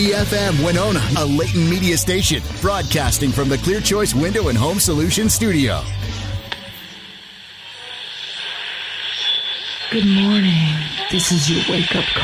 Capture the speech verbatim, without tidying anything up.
E F M Winona, a Leighton Media station, broadcasting from the Clear Choice Window and Home Solutions studio. Good morning. This is your wake-up call.